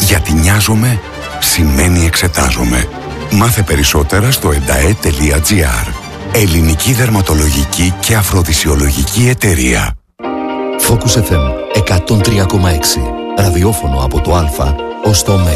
Γιατί νοιάζομαι σημαίνει εξετάζομαι. Μάθε περισσότερα στο endae.gr. Ελληνική δερματολογική και αφροδισιολογική εταιρεία. Focus FM 103,6. Ραδιόφωνο από το Α ως το Ω.